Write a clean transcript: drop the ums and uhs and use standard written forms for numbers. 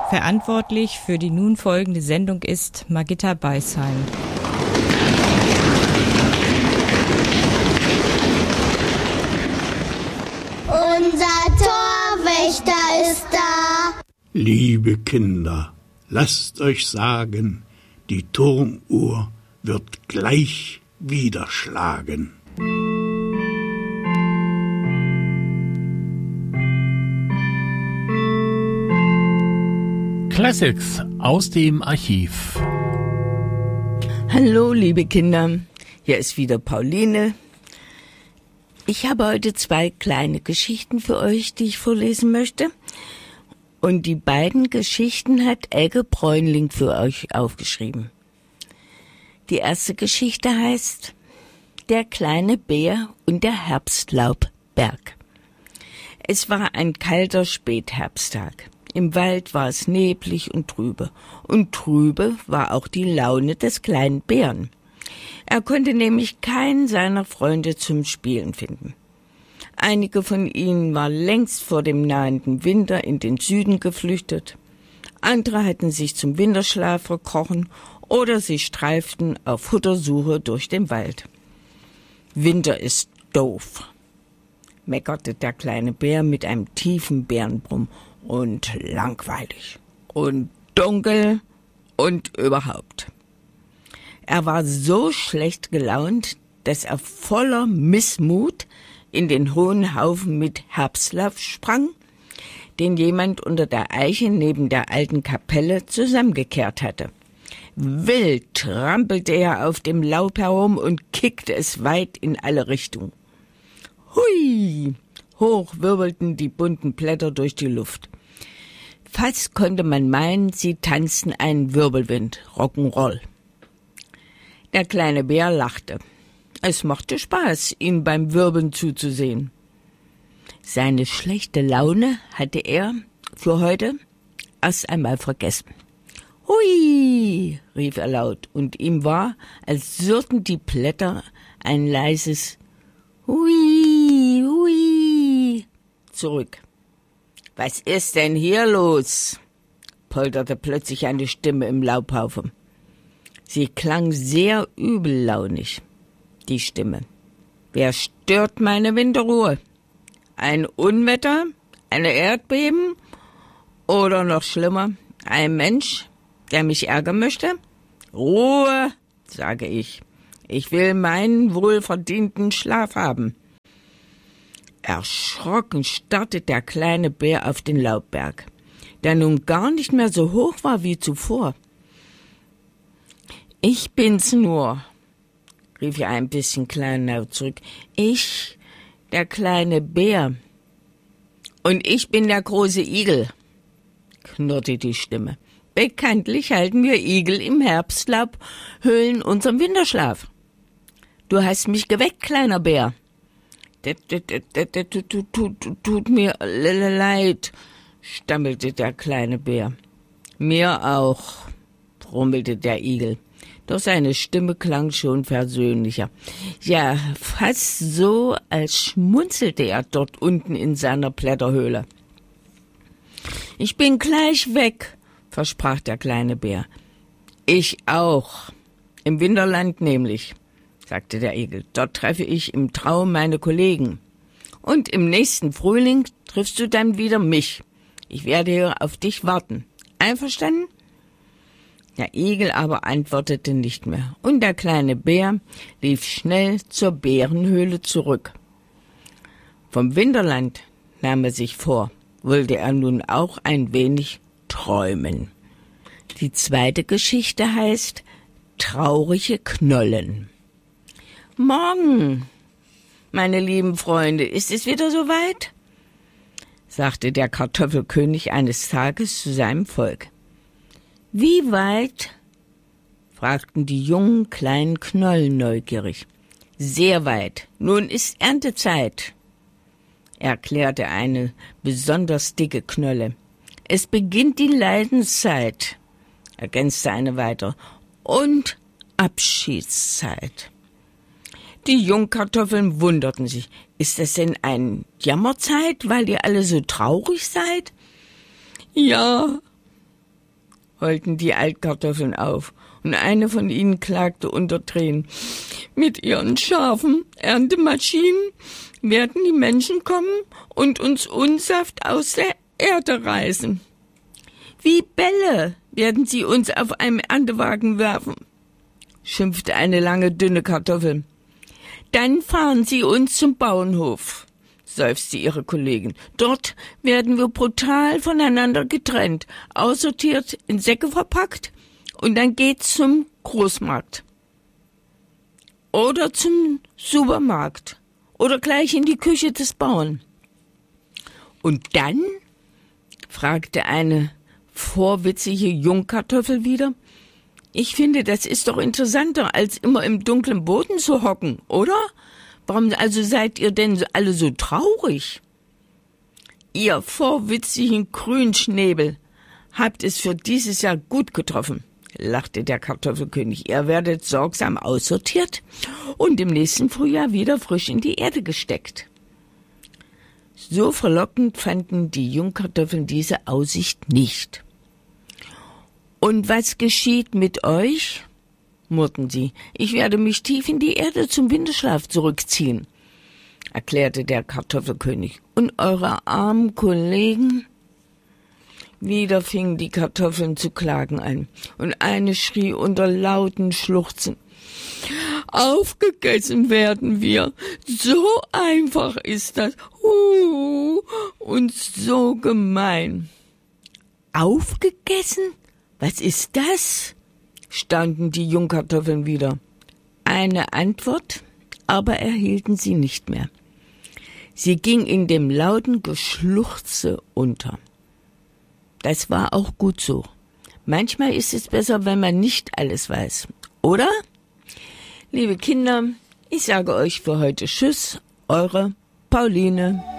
Verantwortlich für die nun folgende Sendung ist Margitta Beisheim. Unser Torwächter ist da. Liebe Kinder, lasst euch sagen, die Turmuhr wird gleich wieder schlagen. Classics aus dem Archiv. Hallo, liebe Kinder. Hier ist wieder Pauline. Ich habe heute 2 kleine Geschichten für euch, die ich vorlesen möchte. Und die beiden Geschichten hat Elke Bräunling für euch aufgeschrieben. Die erste Geschichte heißt Der kleine Bär und der Herbstlaubberg. Es war ein kalter Spätherbsttag. Im Wald war es neblig und trübe war auch die Laune des kleinen Bären. Er konnte nämlich keinen seiner Freunde zum Spielen finden. Einige von ihnen waren längst vor dem nahenden Winter in den Süden geflüchtet. Andere hatten sich zum Winterschlaf verkrochen oder sie streiften auf Futtersuche durch den Wald. Winter ist doof, meckerte der kleine Bär mit einem tiefen Bärenbrumm. Und langweilig und dunkel und überhaupt. Er war so schlecht gelaunt, dass er voller Missmut in den hohen Haufen mit Herbstlaub sprang, den jemand unter der Eiche neben der alten Kapelle zusammengekehrt hatte. Wild trampelte er auf dem Laub herum und kickte es weit in alle Richtungen. Hui! Hoch wirbelten die bunten Blätter durch die Luft. Fast konnte man meinen, sie tanzten einen Wirbelwind, Rock'n'Roll. Der kleine Bär lachte. Es machte Spaß, ihm beim Wirbeln zuzusehen. Seine schlechte Laune hatte er für heute erst einmal vergessen. Hui, rief er laut, und ihm war, als surrten die Blätter ein leises Hui, hui zurück. Was ist denn hier los? Polterte plötzlich eine Stimme im Laubhaufen. Sie klang sehr übellaunig, die Stimme. Wer stört meine Winterruhe? Ein Unwetter? Eine Erdbeben? Oder noch schlimmer, ein Mensch, der mich ärgern möchte? Ruhe, sage ich. Ich will meinen wohlverdienten Schlaf haben. Erschrocken starrte der kleine Bär auf den Laubberg, der nun gar nicht mehr so hoch war wie zuvor. Ich bin's nur, rief er ein bisschen kleinlaut zurück. Ich, der kleine Bär. Und ich bin der große Igel, knurrte die Stimme. Bekanntlich halten wir Igel im Herbstlaubhöhlen unseren Winterschlaf. Du hast mich geweckt, kleiner Bär. Tut mir leid, stammelte der kleine Bär. Mir auch, brummelte der Igel. Doch seine Stimme klang schon versöhnlicher. Ja, fast so, als schmunzelte er dort unten in seiner Blätterhöhle. Ich bin gleich weg, versprach der kleine Bär. Ich auch, im Winterland nämlich, sagte der Igel. Dort treffe ich im Traum meine Kollegen. Und im nächsten Frühling triffst du dann wieder mich. Ich werde hier auf dich warten. Einverstanden? Der Igel aber antwortete nicht mehr, und der kleine Bär lief schnell zur Bärenhöhle zurück. Vom Winterland nahm er sich vor, wollte er nun auch ein wenig träumen. Die zweite Geschichte heißt Traurige Knollen. Morgen, meine lieben Freunde, ist es wieder soweit? Sagte der Kartoffelkönig eines Tages zu seinem Volk. Wie weit? Fragten die jungen kleinen Knollen neugierig. Sehr weit. Nun ist Erntezeit, erklärte eine besonders dicke Knolle. Es beginnt die Leidenszeit, ergänzte eine weitere, und Abschiedszeit. Die Jungkartoffeln wunderten sich. Ist es denn eine Jammerzeit, weil ihr alle so traurig seid? Ja, heulten die Altkartoffeln auf, und eine von ihnen klagte unter Tränen: Mit ihren scharfen Erntemaschinen werden die Menschen kommen und uns Unsaft aus der Erde reißen. Wie Bälle werden sie uns auf einem Erntewagen werfen, schimpfte eine lange, dünne Kartoffel. Dann fahren sie uns zum Bauernhof, seufzte ihre Kollegin. Dort werden wir brutal voneinander getrennt, aussortiert, in Säcke verpackt, und dann geht's zum Großmarkt. Oder zum Supermarkt. Oder gleich in die Küche des Bauern. Und dann? Fragte eine vorwitzige Jungkartoffel wieder. Ich finde, das ist doch interessanter, als immer im dunklen Boden zu hocken, oder? Warum also seid ihr denn alle so traurig? Ihr vorwitzigen Grünschnäbel habt es für dieses Jahr gut getroffen, lachte der Kartoffelkönig. Ihr werdet sorgsam aussortiert und im nächsten Frühjahr wieder frisch in die Erde gesteckt. So verlockend fanden die Jungkartoffeln diese Aussicht nicht. Und was geschieht mit euch? Murrten sie. Ich werde mich tief in die Erde zum Winterschlaf zurückziehen, erklärte der Kartoffelkönig. Und eure armen Kollegen? Wieder fingen die Kartoffeln zu klagen an, und eine schrie unter lauten Schluchzen: Aufgegessen werden wir. So einfach ist das. Und so gemein. Aufgegessen? Was ist das? Staunten die Jungkartoffeln wieder. Eine Antwort aber erhielten sie nicht mehr. Sie ging in dem lauten Geschluchze unter. Das war auch gut so. Manchmal ist es besser, wenn man nicht alles weiß, oder? Liebe Kinder, ich sage euch für heute Tschüss, eure Pauline.